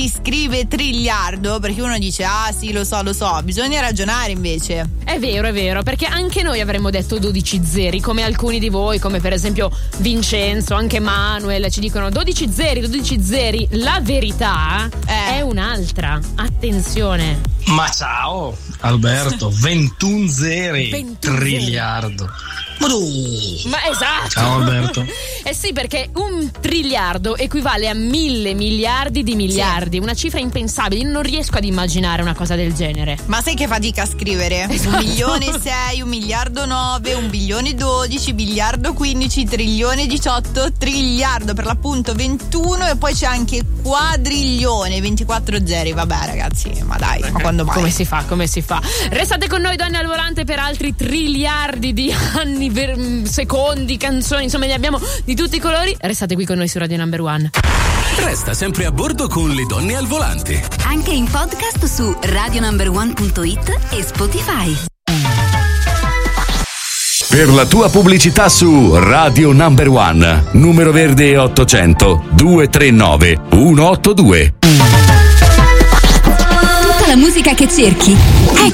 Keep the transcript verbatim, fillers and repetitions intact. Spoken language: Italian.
scrive triliardo perché uno dice ah sì lo so lo so, bisogna ragionare invece. È vero, è vero, perché anche noi avremmo detto dodici zeri, come alcuni di voi, come per esempio Vincenzo, anche Manuel, ci dicono dodici zeri, dodici zeri. La verità eh. è un'altra. Attenzione. Ma ciao Alberto, ventuno zeri, ventuno triliardo. Ma tu. Ma esatto. Ciao Alberto. Eh sì, perché un triliardo equivale a mille miliardi di miliardi, sì. Una cifra impensabile. Io non riesco ad immaginare una cosa del genere. Ma sai che fatica a scrivere? Esatto. Un milione sei, un miliardo nove, un bilione dodici, biliardo quindici, trilione diciotto, triliardo per l'appunto ventuno e poi c'è anche quadriglione, ventiquattro zeri. Vabbè ragazzi, ma dai, ma quando mai? Come si fa, come si fa? Restate con noi donne al volante per altri triliardi di anni, ver- secondi, canzoni, insomma ne abbiamo di tutti i colori. Restate qui con noi su Radio Number One. Resta sempre a bordo con le donne al volante. Anche in podcast su radio number one punto it e Spotify. Per la tua pubblicità su Radio Number One, numero verde ottocento due tre nove uno otto due. Tutta la musica che cerchi è